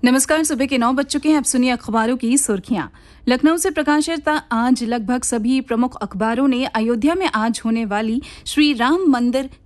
नमस्कार। सुबह के 9 बज चुके हैं। अब सुनिए अखबारों की सुर्खियां। लखनऊ से प्रकाशित आज लगभग सभी प्रमुख अखबारों ने अयोध्या में आज होने वाली श्री राम मंदिर